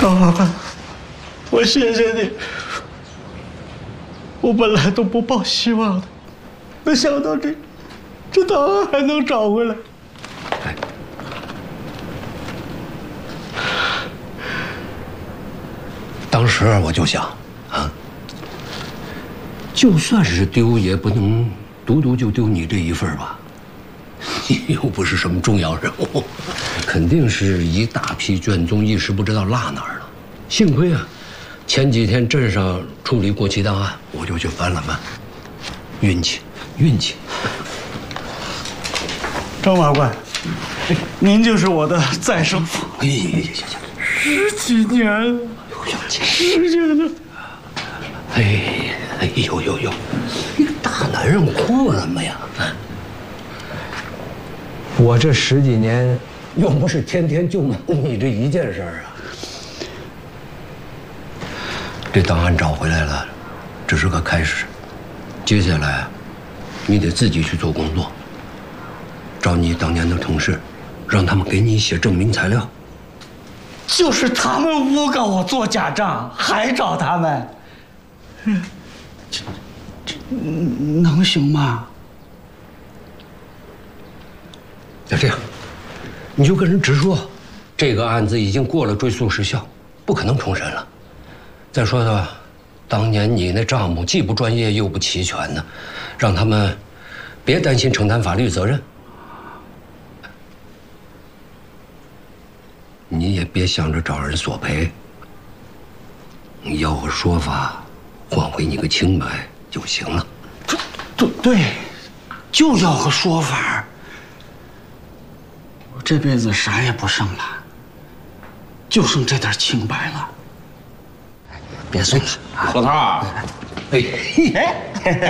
张法官，我谢谢你。我本来都不抱希望的，没想到这档案还能找回来。 哎，当时我就想啊，就算是丢，也不能独独就丢你这一份吧。你又不是什么重要人物，肯定是一大批卷宗，一时不知道落哪儿了。幸亏啊，前几天镇上处理过期档案，我就去翻了翻。运气，运气。 张法官，您就是我的再生父。 哎呀， 10几年了，10几年。 哎呦，一个大男人哭什么呀？我这10几年，又不是天天就忙你这一件事儿啊。这档案找回来了，只是个开始。接下来，你得自己去做工作，找你当年的同事，让他们给你写证明材料。 就是他们诬告我做假账，还找他们，这能行吗？ 那这样，你就跟人直说，这个案子已经过了追诉时效，不可能重审了。再说呢，当年你那账目既不专业又不齐全的，让他们别担心承担法律责任。你也别想着找人索赔，你要个说法，换回你个清白就行了。 对，就要个说法。我这辈子啥也不剩了，就剩这点清白了。别送了， 老头儿， 哎。